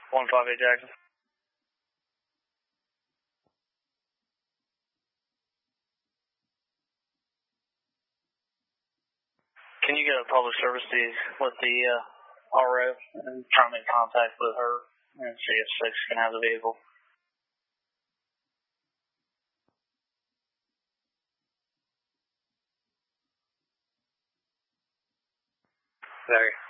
158 Jackson. Can you get a public service with the RO and try to make contact with her and see if 6 can have the vehicle? There.